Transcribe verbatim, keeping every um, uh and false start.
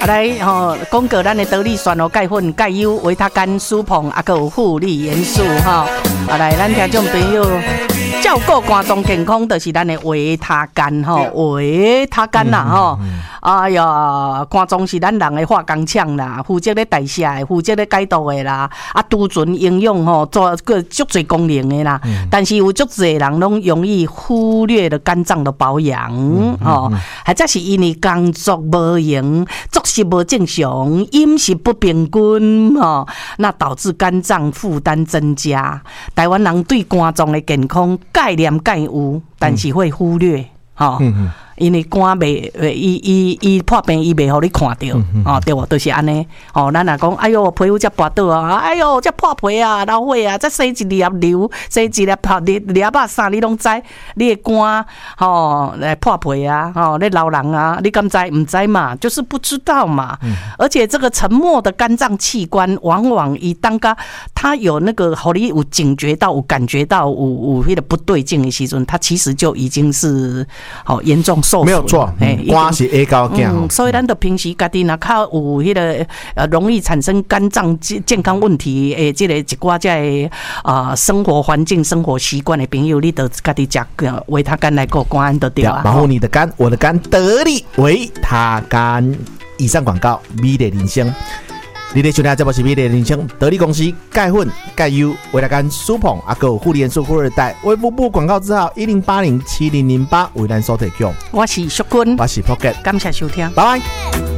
来吼，讲过咱的得力酸哦，钙粉、钙优、维他甘、舒膨，啊，还有护理元素哈。啊，来，咱听众朋友。照顾肝脏健康，就是咱的维他甘吼，维他甘啦吼。哎呀，肝脏是咱人的化工厂啦，负责咧代谢的，负责咧解毒的啦，啊，储存营养吼，做个足侪功能的啦。嗯、但是有足侪人拢容易忽略了肝脏的保养吼，或者是因为工作无闲、作息无正常、饮食不平均吼，那导致肝脏负担增加。台湾人对肝脏的健康概念概有，但是会忽略吼。嗯嗯因为肝袂，伊伊伊破病，伊袂互你看到，嗯、哦，对无？就是安尼。哦，咱若讲，哎哟，皮肤才跋倒啊，哎哟，才破皮啊，老血啊，才生一粒瘤，生一粒泡粒粒啊啥，你拢知？你的肝吼来破皮啊，吼，你老人啊，你敢知？唔知嘛？就是不知道嘛。嗯、而且这个沉默的肝脏器官，往往伊当个它有那个，互你有警觉到，有感觉到，有有迄个不对劲的时阵，它其实就已经是好严重。 没有错，肝是 A 高健、 嗯，所以咱的平时家己若较有迄个呃容易产生肝脏健康问题诶，这个一寡在啊生活环境、生活习惯的朋友，你得家己食维他甘来过肝就对啊。 保护你的肝，我的肝得力维他甘。以上广告，美丽人生。你咧收听这部是美丽人生得力公司钙粉、钙优、维他甘、舒膨，啊，还有护理元素富二代。微服部广告字号一零八零七零零八为咱所提供。 我是淑君， 我是 Pocket， 感谢收听， 拜拜。